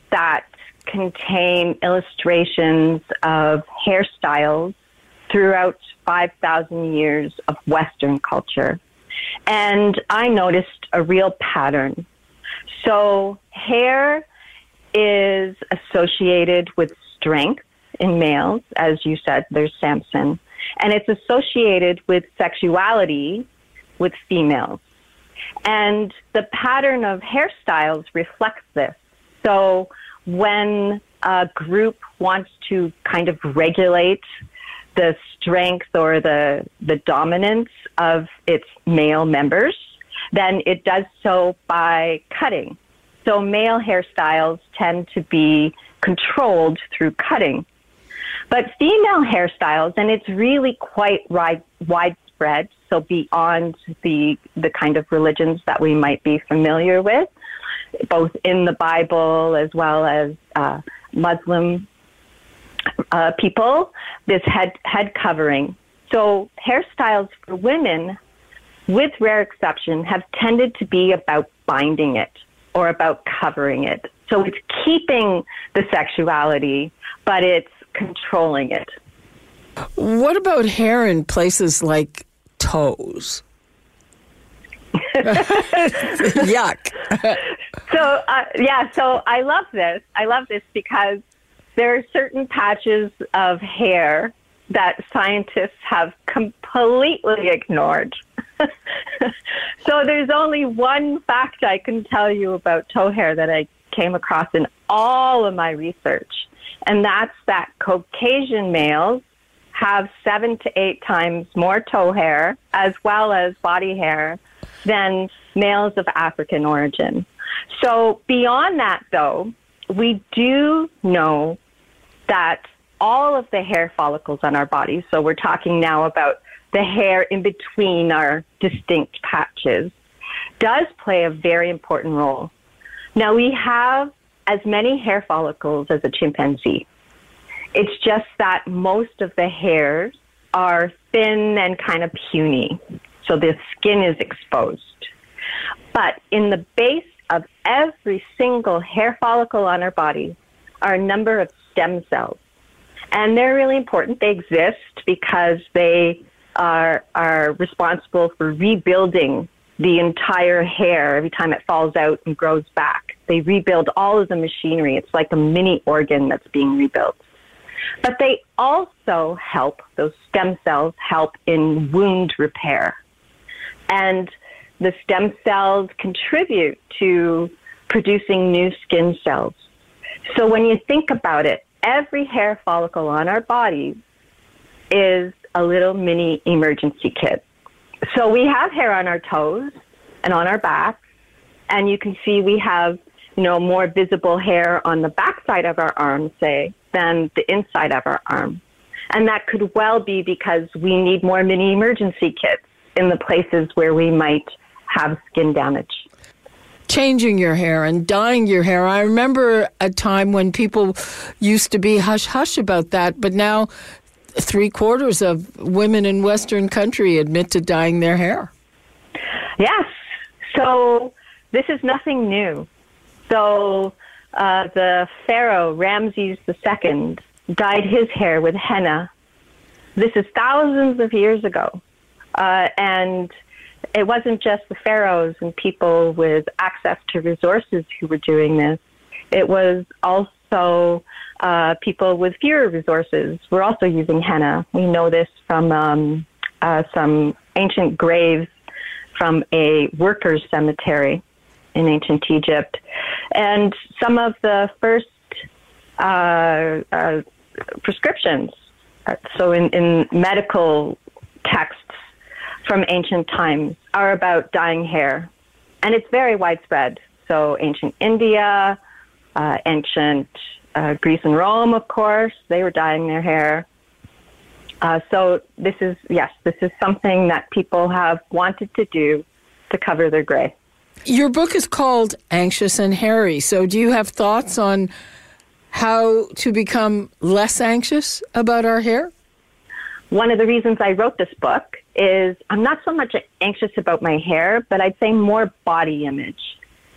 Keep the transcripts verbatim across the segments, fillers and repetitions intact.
that contain illustrations of hairstyles throughout five thousand years of Western culture. And I noticed a real pattern. So hair is associated with strength in males, as you said, there's Samson. And it's associated with sexuality with females. And the pattern of hairstyles reflects this. So when a group wants to kind of regulate the strength or the, the dominance of its male members, then it does so by cutting. So male hairstyles tend to be controlled through cutting. But female hairstyles, and it's really quite wide, widespread, so beyond the, the kind of religions that we might be familiar with, both in the Bible as well as uh, Muslim uh, people, this head, head covering. So hairstyles for women, with rare exception, have tended to be about binding it or about covering it. So it's keeping the sexuality, but it's controlling it. What about hair in places like toes? Yuck. So, uh, yeah, so I love this. I love this because there are certain patches of hair that scientists have completely ignored. So there's only one fact I can tell you about toe hair that I came across in all of my research, and that's that Caucasian males have seven to eight times more toe hair as well as body hair than males of African origin. So beyond that, though, we do know that all of the hair follicles on our bodies, so we're talking now about the hair in between our distinct patches, does play a very important role. Now, we have as many hair follicles as a chimpanzee. It's just that most of the hairs are thin and kind of puny, so the skin is exposed. But in the base of every single hair follicle on our body are a number of stem cells. And they're really important. They exist because they are, are responsible for rebuilding the entire hair every time it falls out and grows back. They rebuild all of the machinery. It's like a mini organ that's being rebuilt. But they also help, those stem cells help in wound repair. And the stem cells contribute to producing new skin cells. So when you think about it, every hair follicle on our body is a little mini emergency kit. So we have hair on our toes and on our backs, and you can see we have, you know, more visible hair on the backside of our arm, say, than the inside of our arm. And that could well be because we need more mini emergency kits in the places where we might have skin damage. Changing your hair and dyeing your hair. I remember a time when people used to be hush-hush about that, but now three quarters of women in Western country admit to dyeing their hair. Yes. So this is nothing new. So uh, the pharaoh Ramses the Second dyed his hair with henna. This is thousands of years ago. Uh, and it wasn't just the pharaohs and people with access to resources who were doing this. It was also uh, people with fewer resources were also using henna. We know this from um, uh, some ancient graves from a workers' cemetery in ancient Egypt. And some of the first uh, uh, prescriptions, so in, in medical texts from ancient times, are about dyeing hair. And it's very widespread. So ancient India, uh, ancient uh, Greece and Rome, of course, they were dyeing their hair. Uh, so this is, yes, this is something that people have wanted to do to cover their gray. Your book is called Anxious and Hairy. So do you have thoughts on how to become less anxious about our hair? One of the reasons I wrote this book is I'm not so much anxious about my hair, but I'd say more body image.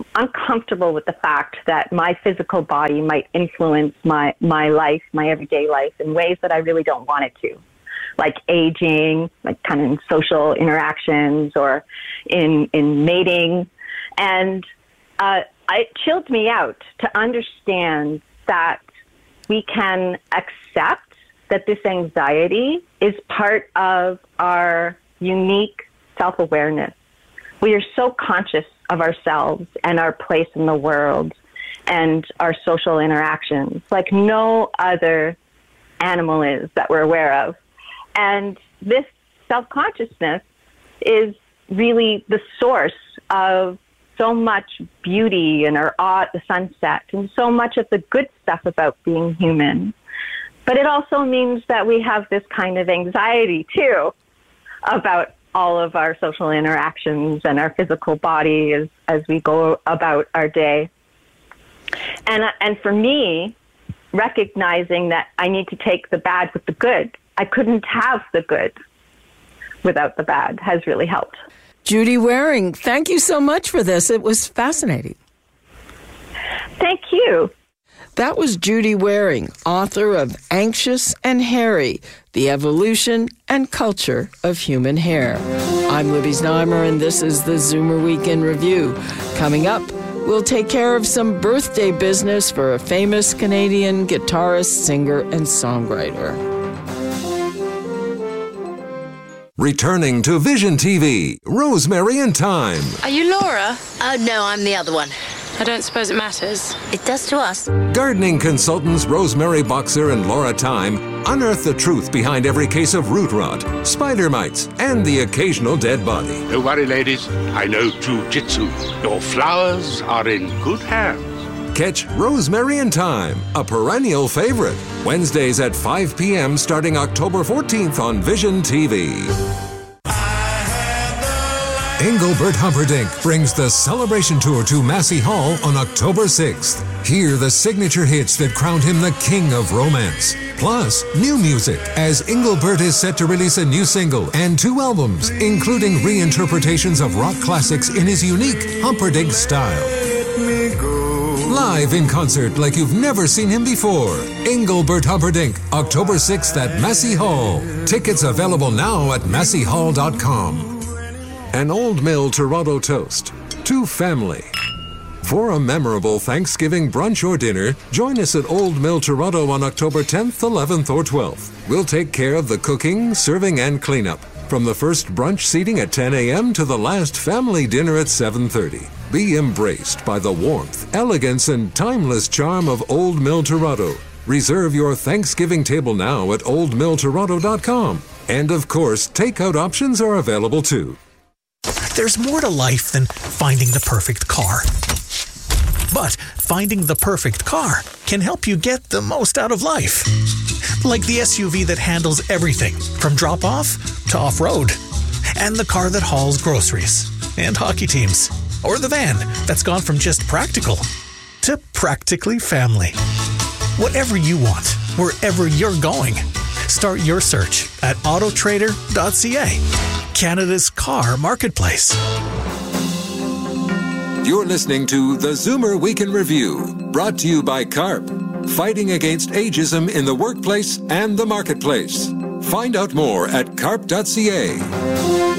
uncomfortable with the fact that my physical body might influence my, my life, my everyday life, in ways that I really don't want it to, like aging, like kind of in social interactions or in in mating. And uh, it chilled me out to understand that we can accept that this anxiety is part of our unique self-awareness. We are so conscious of ourselves and our place in the world and our social interactions like no other animal is that we're aware of. And this self-consciousness is really the source of so much beauty and our awe at the sunset and so much of the good stuff about being human. But it also means that we have this kind of anxiety, too, about all of our social interactions and our physical body as, as we go about our day. And, and for me, recognizing that I need to take the bad with the good, I couldn't have the good without the bad, has really helped. Judy Waring, thank you so much for this. It was fascinating. Thank you. That was Judy Waring, author of Anxious and Hairy, The Evolution and Culture of Human Hair. I'm Libby Znaimer, and this is the Zoomer Week in Review. Coming up, we'll take care of some birthday business for a famous Canadian guitarist, singer, and songwriter. Returning to Vision T V, Rosemary and Thyme. Are you Laura? Oh, no, I'm the other one. I don't suppose it matters. It does to us. Gardening consultants Rosemary Boxer and Laura Thyme unearth the truth behind every case of root rot, spider mites, and the occasional dead body. Don't worry, ladies. I know jujitsu. Your flowers are in good hands. Catch Rosemary and Thyme, a perennial favorite, Wednesdays at five p.m. starting October fourteenth on Vision T V. Engelbert Humperdinck brings the Celebration Tour to Massey Hall on October sixth. Hear the signature hits that crowned him the king of romance. Plus, new music, as Engelbert is set to release a new single and two albums, including reinterpretations of rock classics in his unique Humperdinck style. Live in concert like you've never seen him before. Engelbert Humperdinck, October sixth at Massey Hall. Tickets available now at massey hall dot com. An Old Mill Toronto toast to family. For a memorable Thanksgiving brunch or dinner, join us at Old Mill Toronto on October tenth, eleventh, or twelfth. We'll take care of the cooking, serving, and cleanup, from the first brunch seating at ten a.m. to the last family dinner at seven thirty. Be embraced by the warmth, elegance, and timeless charm of Old Mill Toronto. Reserve your Thanksgiving table now at old mill toronto dot com. And of course, takeout options are available too. There's more to life than finding the perfect car. But finding the perfect car can help you get the most out of life. Like the S U V that handles everything from drop-off to off-road. And the car that hauls groceries and hockey teams. Or the van that's gone from just practical to practically family. Whatever you want, wherever you're going. Start your search at auto trader dot c a, Canada's car marketplace. You're listening to the Zoomer Week in Review, brought to you by CARP, fighting against ageism in the workplace and the marketplace. Find out more at carp dot c a.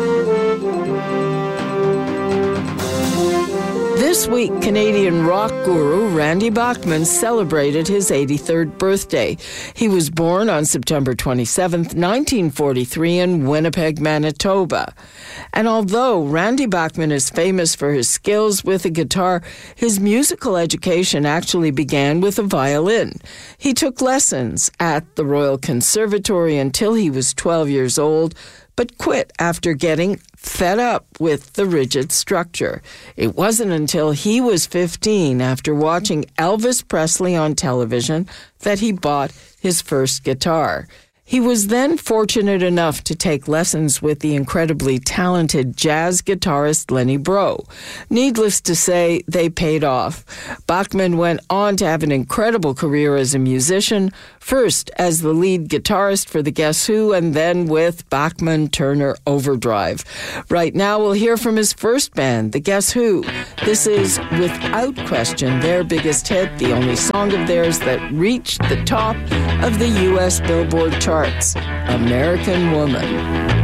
This week, Canadian rock guru Randy Bachman celebrated his eighty-third birthday. He was born on September twenty-seventh, nineteen forty-three in Winnipeg, Manitoba. And although Randy Bachman is famous for his skills with a guitar, his musical education actually began with a violin. He took lessons at the Royal Conservatory until he was twelve years old, but quit after getting fed up with the rigid structure. It wasn't until he was fifteen, after watching Elvis Presley on television, that he bought his first guitar. He was then fortunate enough to take lessons with the incredibly talented jazz guitarist Lenny Breau. Needless to say, they paid off. Bachman went on to have an incredible career as a musician, first as the lead guitarist for the Guess Who, and then with Bachman Turner Overdrive. Right now, we'll hear from his first band, the Guess Who. This is, without question, their biggest hit, the only song of theirs that reached the top of the U S Billboard charts, American Woman.